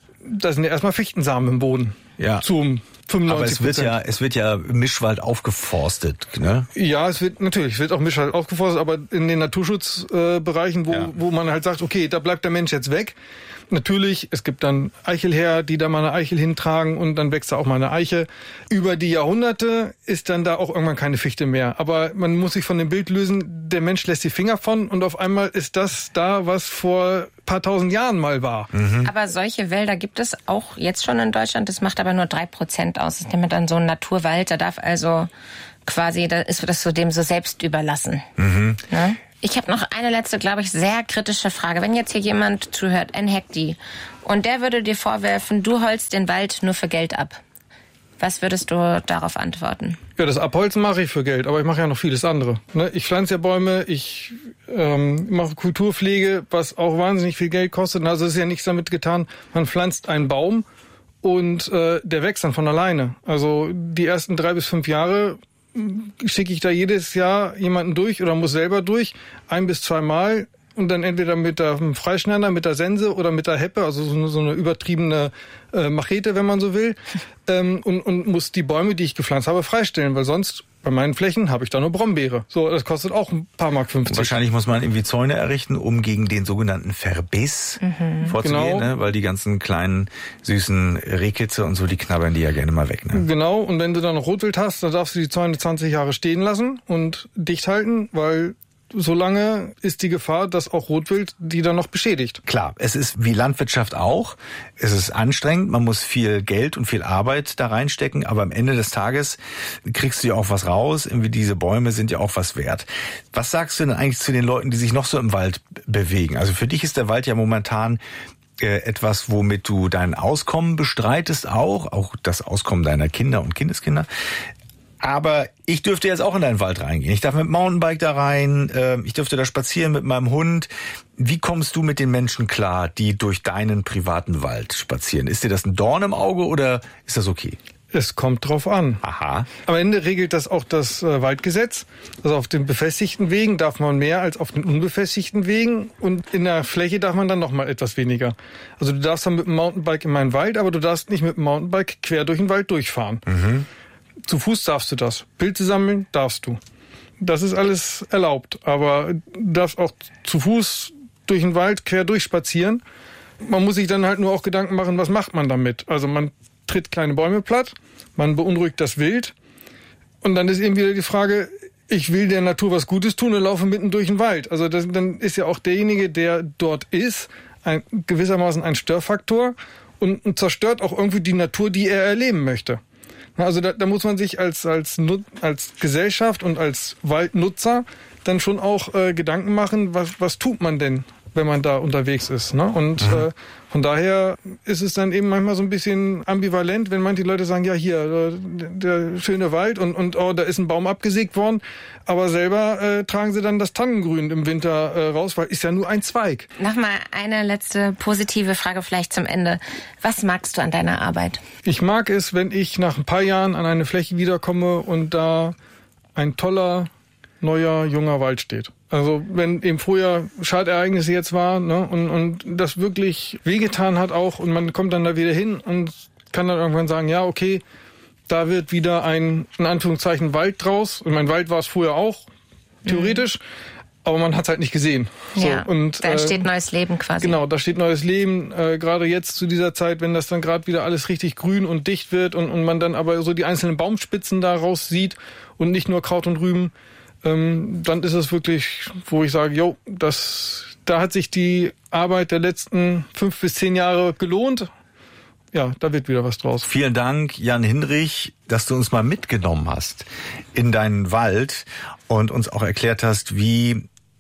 Da sind ja erstmal Fichtensamen im Boden. Ja. Zum fünfundneunzig Prozent. Aber es wird ja, es wird ja Mischwald aufgeforstet, ne? Ja, es wird natürlich, es wird auch Mischwald aufgeforstet, aber in den Naturschutzbereichen, wo, ja. wo man halt sagt, okay, da bleibt der Mensch jetzt weg. Natürlich, es gibt dann Eichelherr, die da mal eine Eichel hintragen und dann wächst da auch mal eine Eiche. Über die Jahrhunderte ist dann da auch irgendwann keine Fichte mehr. Aber man muss sich von dem Bild lösen, der Mensch lässt die Finger von und auf einmal ist das da, was vor paar tausend Jahren mal war. Mhm. Aber solche Wälder gibt es auch jetzt schon in Deutschland. Das macht aber nur drei Prozent aus. Das ist nämlich dann so ein Naturwald. Da darf also quasi, da ist das so dem so selbst überlassen. Mhm. Ne? Ich habe noch eine letzte, glaube ich, sehr kritische Frage. Wenn jetzt hier jemand zuhört, ein Hekti, und der würde dir vorwerfen, du holst den Wald nur für Geld ab. Was würdest du darauf antworten? Ja, das Abholzen mache ich für Geld, aber ich mache ja noch vieles andere. Ich pflanze ja Bäume, ich ähm, mache Kulturpflege, was auch wahnsinnig viel Geld kostet. Also es ist ja nichts damit getan, man pflanzt einen Baum und äh, der wächst dann von alleine. Also die ersten drei bis fünf Jahre schicke ich da jedes Jahr jemanden durch oder muss selber durch, ein bis zwei Mal und dann entweder mit dem Freischneider, mit der Sense oder mit der Heppe, also so eine, so eine übertriebene äh, Machete, wenn man so will, ähm, und, und muss die Bäume, die ich gepflanzt habe, freistellen, weil sonst bei meinen Flächen habe ich da nur Brombeere. So, das kostet auch ein paar Mark fünfzig. Und wahrscheinlich muss man irgendwie Zäune errichten, um gegen den sogenannten Verbiss mhm. vorzugehen, genau. ne? Weil die ganzen kleinen, süßen Rehkitze und so, die knabbern die ja gerne mal weg. Ne? Genau, und wenn du dann noch Rotwild hast, dann darfst du die Zäune zwanzig Jahre stehen lassen und dicht halten, weil solange ist die Gefahr, dass auch Rotwild die dann noch beschädigt. Klar, es ist wie Landwirtschaft auch. Es ist anstrengend, man muss viel Geld und viel Arbeit da reinstecken, aber am Ende des Tages kriegst du ja auch was raus. Irgendwie diese Bäume sind ja auch was wert. Was sagst du denn eigentlich zu den Leuten, die sich noch so im Wald bewegen? Also für dich ist der Wald ja momentan etwas, womit du dein Auskommen bestreitest auch, auch das Auskommen deiner Kinder und Kindeskinder. Aber ich dürfte jetzt auch in deinen Wald reingehen. Ich darf mit dem Mountainbike da rein, ich dürfte da spazieren mit meinem Hund. Wie kommst du mit den Menschen klar, die durch deinen privaten Wald spazieren? Ist dir das ein Dorn im Auge oder ist das okay? Es kommt drauf an. Aha. Am Ende regelt das auch das äh, Waldgesetz. Also auf den befestigten Wegen darf man mehr als auf den unbefestigten Wegen und in der Fläche darf man dann noch mal etwas weniger. Also du darfst dann mit dem Mountainbike in meinen Wald, aber du darfst nicht mit dem Mountainbike quer durch den Wald durchfahren. Mhm. Zu Fuß darfst du das. Pilze sammeln darfst du. Das ist alles erlaubt. Aber du darfst auch zu Fuß durch den Wald quer durchspazieren. Man muss sich dann halt nur auch Gedanken machen, was macht man damit? Also man tritt kleine Bäume platt, man beunruhigt das Wild. Und dann ist eben wieder die Frage, ich will der Natur was Gutes tun und laufe mitten durch den Wald. Also das, dann ist ja auch derjenige, der dort ist, ein, gewissermaßen ein Störfaktor und, und zerstört auch irgendwie die Natur, die er erleben möchte. Also da, da muss man sich als, als, als Gesellschaft und als Waldnutzer dann schon auch äh, Gedanken machen, was, was tut man denn, wenn man da unterwegs ist. Ne? Und mhm. äh, von daher ist es dann eben manchmal so ein bisschen ambivalent, wenn manche Leute sagen, ja hier, der, der schöne Wald und, und oh, da ist ein Baum abgesägt worden, aber selber äh, tragen sie dann das Tannengrün im Winter äh, raus, weil ist ja nur ein Zweig. Nochmal eine letzte positive Frage vielleicht zum Ende. Was magst du an deiner Arbeit? Ich mag es, wenn ich nach ein paar Jahren an eine Fläche wiederkomme und da ein toller, neuer, junger Wald steht. Also wenn eben früher Schadereignisse jetzt waren, ne, und, und das wirklich wehgetan hat auch und man kommt dann da wieder hin und kann dann irgendwann sagen, ja, okay, da wird wieder ein, in Anführungszeichen, Wald draus. Und mein Wald war es früher auch, theoretisch, mhm. aber man hat es halt nicht gesehen. So, ja, und, da entsteht äh, neues Leben quasi. Genau, da steht neues Leben, äh, gerade jetzt zu dieser Zeit, wenn das dann gerade wieder alles richtig grün und dicht wird und, und man dann aber so die einzelnen Baumspitzen daraus sieht und nicht nur Kraut und Rüben, Ähm, dann ist es wirklich, wo ich sage, jo, das, da hat sich die Arbeit der letzten fünf bis zehn Jahre gelohnt. Ja, da wird wieder was draus. Vielen Dank, Jan Hinrich, dass du uns mal mitgenommen hast in deinen Wald und uns auch erklärt hast, wie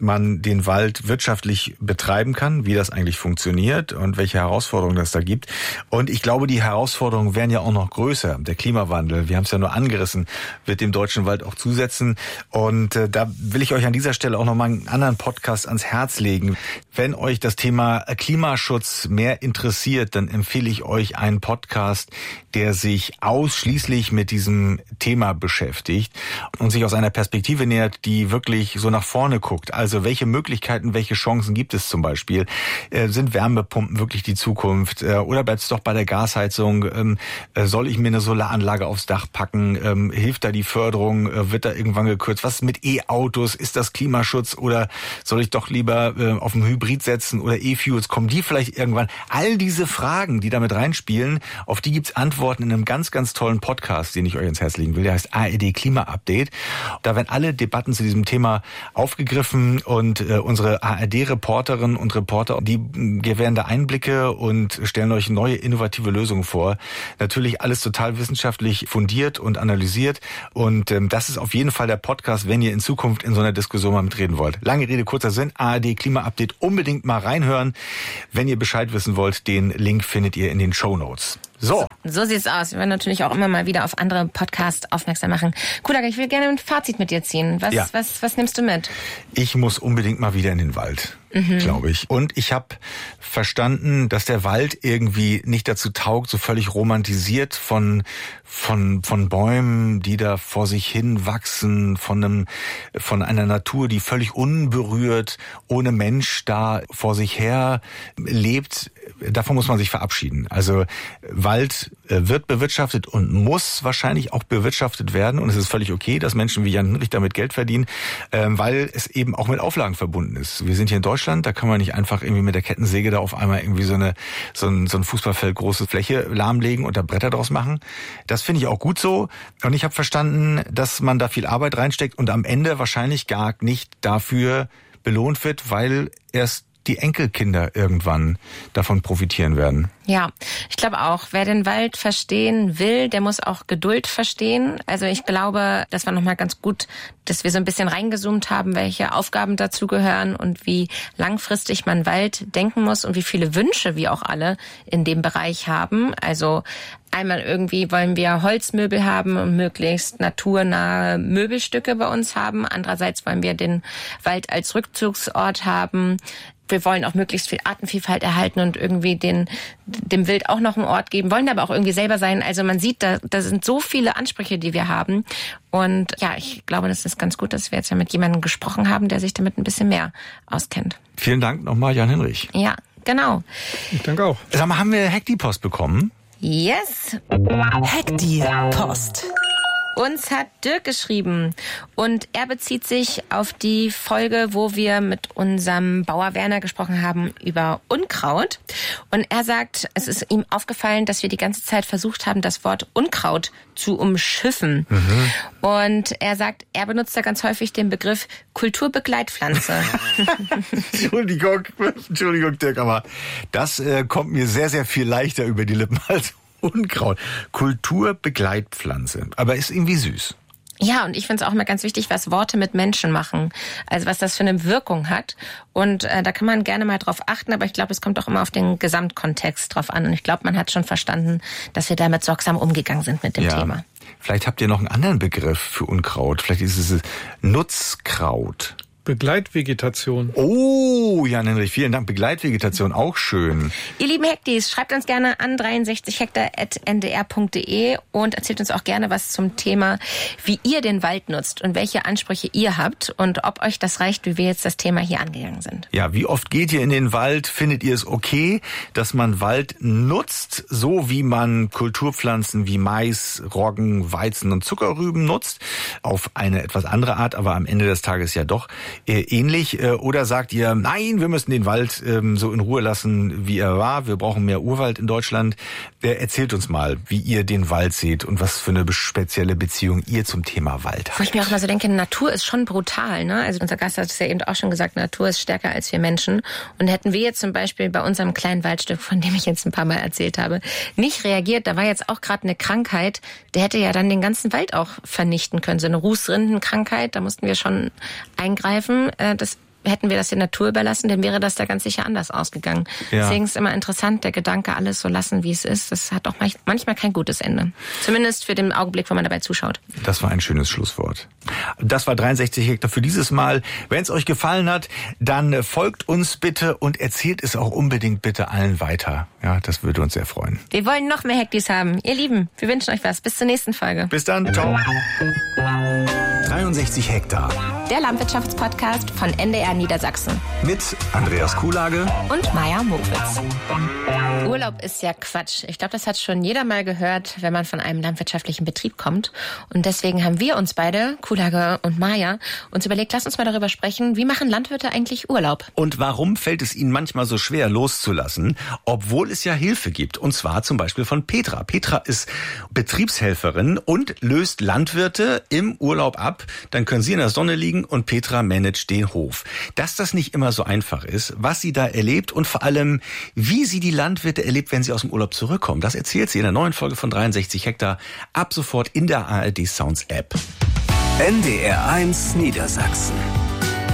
man den Wald wirtschaftlich betreiben kann, wie das eigentlich funktioniert und welche Herausforderungen es da gibt. Und ich glaube, die Herausforderungen werden ja auch noch größer. Der Klimawandel, wir haben es ja nur angerissen, wird dem deutschen Wald auch zusetzen. Und äh, da will ich euch an dieser Stelle auch noch mal einen anderen Podcast ans Herz legen. Wenn euch das Thema Klimaschutz mehr interessiert, dann empfehle ich euch einen Podcast, der sich ausschließlich mit diesem Thema beschäftigt und sich aus einer Perspektive nähert, die wirklich so nach vorne guckt. Also welche Möglichkeiten, welche Chancen gibt es zum Beispiel? Äh, sind Wärmepumpen wirklich die Zukunft? Äh, oder bleibt es doch bei der Gasheizung? Ähm, äh, soll ich mir eine Solaranlage aufs Dach packen? Ähm, hilft da die Förderung? Äh, wird da irgendwann gekürzt? Was ist mit E-Autos? Ist das Klimaschutz? Oder soll ich doch lieber äh, auf einen Hybrid setzen oder E-Fuels? Kommen die vielleicht irgendwann? All diese Fragen, die damit reinspielen, auf die gibt's Antworten in einem ganz, ganz tollen Podcast, den ich euch ans Herz legen will. Der heißt A R D Klima Update. Da werden alle Debatten zu diesem Thema aufgegriffen und äh, unsere A R D-Reporterinnen und Reporter, die gewähren da Einblicke und stellen euch neue innovative Lösungen vor. Natürlich alles total wissenschaftlich fundiert und analysiert und ähm, das ist auf jeden Fall der Podcast, wenn ihr in Zukunft in so einer Diskussion mal mitreden wollt. Lange Rede, kurzer Sinn, A R D Klima Update unbedingt mal reinhören. Wenn ihr Bescheid wissen wollt, den Link findet ihr in den Shownotes. So. So sieht's aus. Wir werden natürlich auch immer mal wieder auf andere Podcasts aufmerksam machen. Kulak, ich will gerne ein Fazit mit dir ziehen. Was, ja. was, was nimmst du mit? Ich muss unbedingt mal wieder in den Wald, mhm. glaube ich. Und ich habe verstanden, dass der Wald irgendwie nicht dazu taugt, so völlig romantisiert von von von Bäumen, die da vor sich hin wachsen, von einem von einer Natur, die völlig unberührt, ohne Mensch da vor sich her lebt. Davon muss man sich verabschieden. Also Wald wird bewirtschaftet und muss wahrscheinlich auch bewirtschaftet werden. Und es ist völlig okay, dass Menschen wie Jan Hinrich damit Geld verdienen, weil es eben auch mit Auflagen verbunden ist. Wir sind hier in Deutschland, da kann man nicht einfach irgendwie mit der Kettensäge da auf einmal irgendwie so eine so ein, so ein Fußballfeld große Fläche lahmlegen und da Bretter draus machen. Das finde ich auch gut so. Und ich habe verstanden, dass man da viel Arbeit reinsteckt und am Ende wahrscheinlich gar nicht dafür belohnt wird, weil erst die Enkelkinder irgendwann davon profitieren werden. Ja, ich glaube auch, wer den Wald verstehen will, der muss auch Geduld verstehen. Also ich glaube, das war nochmal ganz gut, dass wir so ein bisschen reingezoomt haben, welche Aufgaben dazu gehören und wie langfristig man Wald denken muss und wie viele Wünsche wir auch alle in dem Bereich haben. Also einmal irgendwie wollen wir Holzmöbel haben und möglichst naturnahe Möbelstücke bei uns haben. Andererseits wollen wir den Wald als Rückzugsort haben. Wir wollen auch möglichst viel Artenvielfalt erhalten und irgendwie den, dem Wild auch noch einen Ort geben, wollen aber auch irgendwie selber sein. Also man sieht, da, da sind so viele Ansprüche, die wir haben. Und ja, ich glaube, das ist ganz gut, dass wir jetzt ja mit jemandem gesprochen haben, der sich damit ein bisschen mehr auskennt. Vielen Dank nochmal, Jan Hinrich. Ja, genau. Ich danke auch. Sag mal, haben wir Hack die Post bekommen? Yes. Hack die Post. Uns hat Dirk geschrieben und er bezieht sich auf die Folge, wo wir mit unserem Bauer Werner gesprochen haben über Unkraut. Und er sagt, es ist ihm aufgefallen, dass wir die ganze Zeit versucht haben, das Wort Unkraut zu umschiffen. Mhm. Und er sagt, er benutzt da ganz häufig den Begriff Kulturbegleitpflanze. Entschuldigung, Entschuldigung, Dirk, aber das äh, kommt mir sehr, sehr viel leichter über die Lippen als Unkraut. Kulturbegleitpflanze. Aber ist irgendwie süß. Ja, und ich finde es auch immer ganz wichtig, was Worte mit Menschen machen. Also was das für eine Wirkung hat. Und äh, da kann man gerne mal drauf achten, aber ich glaube, es kommt auch immer auf den Gesamtkontext drauf an. Und ich glaube, man hat schon verstanden, dass wir damit sorgsam umgegangen sind mit dem ja. Thema. Vielleicht habt ihr noch einen anderen Begriff für Unkraut. Vielleicht ist es Nutzkraut. Begleitvegetation. Oh, Jan Hinrich, vielen Dank. Begleitvegetation, auch schön. Ihr lieben Hektis, schreibt uns gerne an dreiundsechzig hektar at n d r punkt d e und erzählt uns auch gerne was zum Thema, wie ihr den Wald nutzt und welche Ansprüche ihr habt und ob euch das reicht, wie wir jetzt das Thema hier angegangen sind. Ja, wie oft geht ihr in den Wald? Findet ihr es okay, dass man Wald nutzt, so wie man Kulturpflanzen wie Mais, Roggen, Weizen und Zuckerrüben nutzt? Auf eine etwas andere Art, aber am Ende des Tages ja doch ähnlich, oder sagt ihr, nein, wir müssen den Wald ähm, so in Ruhe lassen, wie er war, wir brauchen mehr Urwald in Deutschland. Erzählt uns mal, wie ihr den Wald seht und was für eine spezielle Beziehung ihr zum Thema Wald habt. Wo ich mir auch mal so denke, Natur ist schon brutal, ne? Also unser Gast hat es ja eben auch schon gesagt, Natur ist stärker als wir Menschen. Und hätten wir jetzt zum Beispiel bei unserem kleinen Waldstück, von dem ich jetzt ein paar Mal erzählt habe, nicht reagiert, da war jetzt auch gerade eine Krankheit, der hätte ja dann den ganzen Wald auch vernichten können. So eine Rußrindenkrankheit, da mussten wir schon eingreifen. Das hätten wir das der Natur überlassen, dann wäre das da ganz sicher anders ausgegangen. Ja. Deswegen ist es immer interessant, der Gedanke, alles so lassen, wie es ist, das hat auch manchmal kein gutes Ende. Zumindest für den Augenblick, wo man dabei zuschaut. Das war ein schönes Schlusswort. Das war dreiundsechzig Hektar für dieses Mal. Wenn es euch gefallen hat, dann folgt uns bitte und erzählt es auch unbedingt bitte allen weiter. Ja, das würde uns sehr freuen. Wir wollen noch mehr Hektis haben. Ihr Lieben, wir wünschen euch was. Bis zur nächsten Folge. Bis dann. Ciao. dreiundsechzig Hektar. Der Landwirtschaftspodcast von N D R Niedersachsen. Mit Andreas Kuhlage und Maja Mowitz. Urlaub ist ja Quatsch. Ich glaube, das hat schon jeder mal gehört, wenn man von einem landwirtschaftlichen Betrieb kommt. Und deswegen haben wir uns beide, Kuhlage und Maja, uns überlegt, lass uns mal darüber sprechen, wie machen Landwirte eigentlich Urlaub? Und warum fällt es ihnen manchmal so schwer loszulassen, obwohl es ja Hilfe gibt. Und zwar zum Beispiel von Petra. Petra ist Betriebshelferin und löst Landwirte im Urlaub ab. Dann können sie in der Sonne liegen und Petra managt den Hof. Dass das nicht immer so einfach ist, was sie da erlebt und vor allem, wie sie die Landwirte erlebt, wenn sie aus dem Urlaub zurückkommen, das erzählt sie in der neuen Folge von dreiundsechzig Hektar ab sofort in der A R D Sounds App. N D R eins Niedersachsen.